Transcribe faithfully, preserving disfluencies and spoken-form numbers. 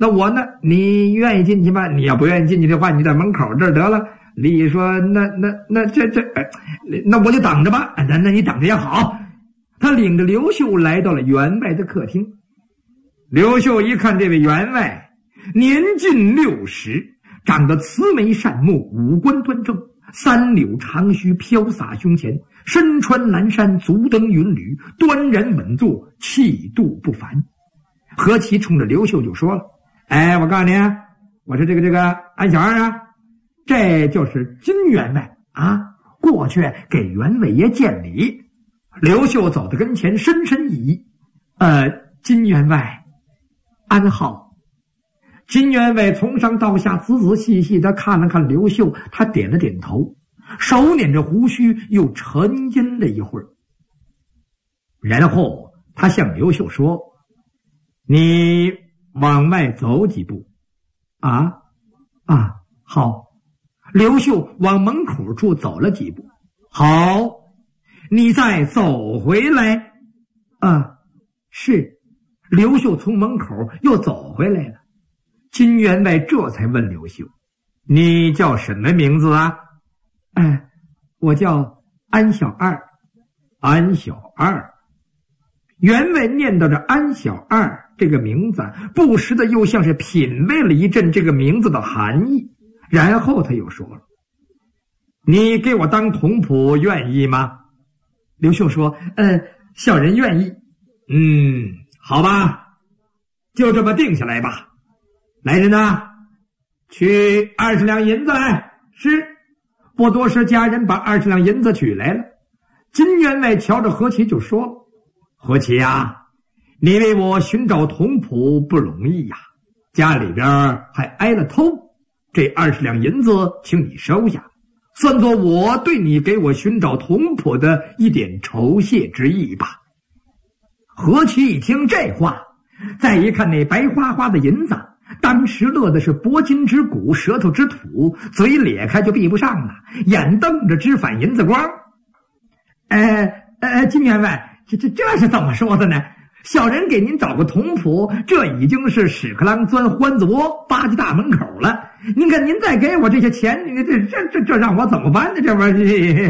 那我呢？你愿意进去吧？你要不愿意进去的话，你在门口这儿得了。李毅说：“那那那这这，那我就等着吧。那那你等着也好。”他领着刘秀来到了员外的客厅。刘秀一看这位员外，年近六十，长得慈眉善目，五官端正，三绺长须飘洒胸前，身穿蓝衫，足蹬云履，端然稳坐，气度不凡。何其冲着刘秀就说了：“哎，我告诉你，我是这个这个安小二啊，这就是金员外啊，过去给员外爷见礼。”刘秀走到跟前，深深一揖：“呃，金员外安好。”金员外从上到下仔仔细细地看了看刘秀，他点了点头，手捻着胡须，又沉吟了一会儿，然后他向刘秀说：“你往外走几步。”啊啊，好。刘秀往门口处走了几步。好，你再走回来。啊，是。刘秀从门口又走回来了。金员外这才问刘秀：“你叫什么名字啊？”“哎，我叫安小二。”“安小二。”员外念叨着安小二这个名字，不时的又像是品味了一阵这个名字的含义，然后他又说了：“你给我当童仆愿意吗？”刘秀说：“呃，小人愿意。”“嗯，好吧，就这么定下来吧。来人呐，取二十两银子来。”“是。”不多时，家人把二十两银子取来了。金员外瞧着何其就说了：“何其呀，你为我寻找童仆不容易呀，家里边还挨了偷，这二十两银子请你收下，算作我对你给我寻找童仆的一点酬谢之意吧。”何其一听这话，再一看那白花花的银子，当时乐的是脖筋之骨，舌头之土，嘴咧开就闭不上了，眼瞪着直反银子光。呃呃，金员外，这这这是怎么说的呢？小人给您找个童仆，这已经是屎壳郎钻獾子窝，扒进大门口了。您看您再给我这些钱，这这这这让我怎么办呢？这玩意儿。